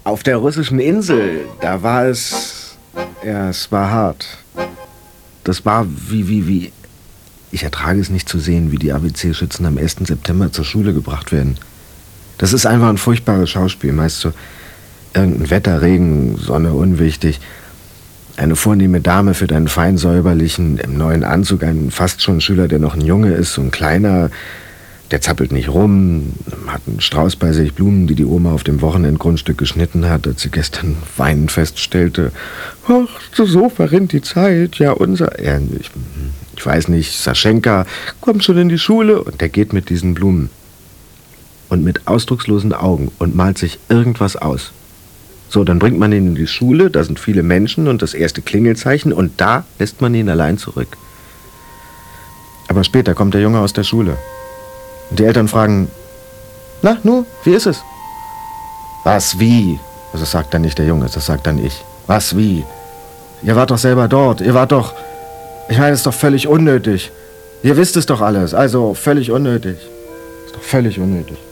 Auf der russischen Insel, da war es... Ja, es war hart. Das war wie... Ich ertrage es nicht zu sehen, wie die ABC-Schützen am 1. September zur Schule gebracht werden. Das ist einfach ein furchtbares Schauspiel. Meist so irgendein Wetter, Regen, Sonne, unwichtig. Eine vornehme Dame für einen fein säuberlichen, im neuen Anzug, ein fast schon Schüler, der noch ein Junge ist, so ein kleiner, der zappelt nicht rum, hat einen Strauß bei sich, Blumen, die die Oma auf dem Wochenendgrundstück geschnitten hat, als sie gestern weinend feststellte, ach, so verrinnt die Zeit, ja, ich weiß nicht, Saschenka kommt schon in die Schule und der geht mit diesen Blumen und mit ausdruckslosen Augen und malt sich irgendwas aus. So, dann bringt man ihn in die Schule, da sind viele Menschen und das erste Klingelzeichen und da lässt man ihn allein zurück. Aber später kommt der Junge aus der Schule. Und die Eltern fragen, na, nu, wie ist es? Was, wie? Also das sagt dann nicht der Junge, das sagt dann ich. Was, wie? Ihr wart doch selber dort, ich meine, das ist doch völlig unnötig. Ihr wisst es doch alles, also völlig unnötig. Ist doch völlig unnötig.